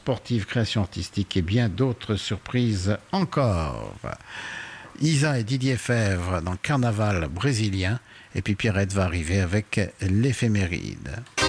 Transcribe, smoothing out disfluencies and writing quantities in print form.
Sportive, création artistique et bien d'autres surprises encore. Isa et Didier Fèvre dans Carnaval brésilien. Et puis Pierrette va arriver avec l'éphéméride.